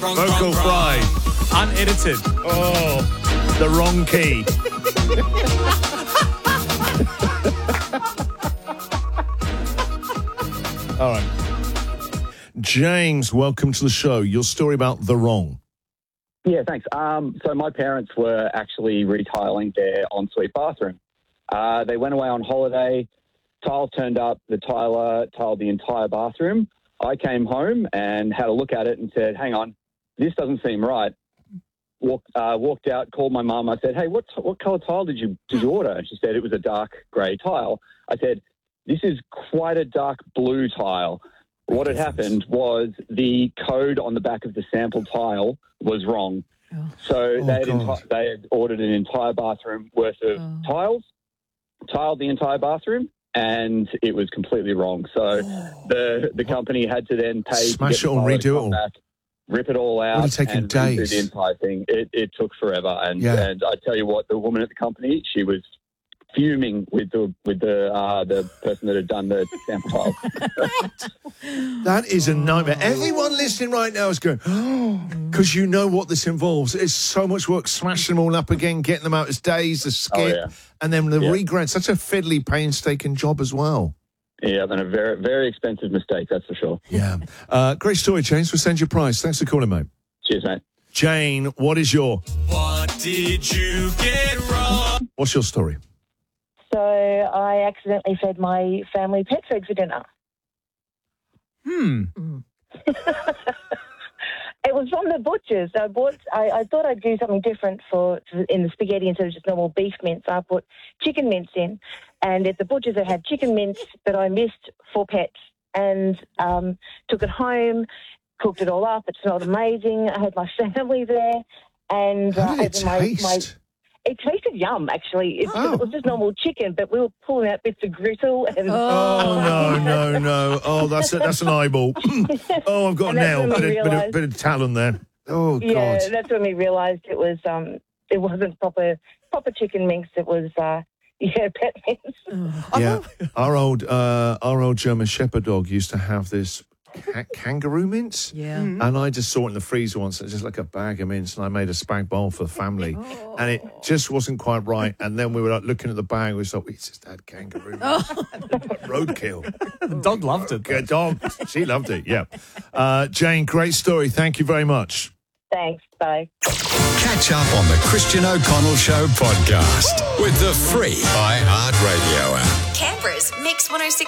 Vocal fry. Unedited. Oh, the wrong key. All right. James, welcome to the show. Your story about the wrong. Yeah, thanks. So my parents were actually retiling their ensuite bathroom. They went away on holiday. Tile turned up. The tiler tiled the entire bathroom. I came home and had a look at it and said, hang on, this doesn't seem right. Walked out, called my mum. I said, hey, what colour tile did you order? And she said it was a dark grey tile. I said, this is quite a dark blue tile. What had happened was the code on the back of the sample tile was wrong. Oh. So they had ordered an entire bathroom worth of tiles, tiled the entire bathroom, and it was completely wrong. So the company had to then pay smash it or redo it all. Back, rip it all out, and redo the entire thing. It took forever, and I tell you what, the woman at the company, she was fuming with the person that had done the sample tile. That is a nightmare. Everyone listening right now is going, because you know what this involves. It's so much work smashing them all up again, getting them out as days, the skip, and then the regrind. Such a fiddly, painstaking job as well. Yeah, and a very, very expensive mistake, that's for sure. Yeah. Great story, James. We'll send you a prize. Thanks for calling, mate. Cheers, mate. Jane, what did you get wrong? What's your story? So I accidentally fed my family pet food for dinner. It was from the butcher's. I thought I'd do something different in the spaghetti instead of just normal beef mince. I put chicken mince in, and at the butcher's I had chicken mince that I missed for pets, and took it home, cooked it all up. It smelled amazing. I had my family there, and how did it taste? It tasted yum, actually. It was just normal chicken, but we were pulling out bits of gristle. And no. Oh, that's an eyeball. Oh, I've got a nail. Bit of talon there. Oh, God. Yeah, that's when we realised it wasn't proper chicken mince. It was, pet mince. Yeah, our old German Shepherd dog used to have this kangaroo mince. Yeah. And I just saw it in the freezer once. It's just like a bag of mince, and I made a spag bowl for the family. And it just wasn't quite right. And then we were like looking at the bag. We thought, we just had kangaroo mince. Roadkill. The dog loved it. Good dog. She loved it, yeah. Jane, great story. Thank you very much. Thanks. Bye. Catch up on the Christian O'Connell Show podcast with the free iHeartRadio app. Canberra's Mix 106.